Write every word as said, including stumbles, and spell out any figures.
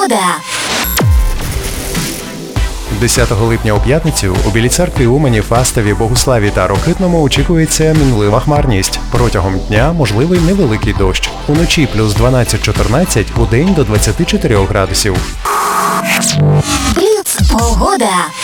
Погода. десятого липня у п'ятницю у Білій Церкві, Умані, Фастові, Богуславі та Рокитному очікується мінлива хмарність. Протягом дня можливий невеликий дощ. Уночі плюс дванадцять-чотирнадцять, удень до двадцяти чотирьох градусів. Бліц. Погода.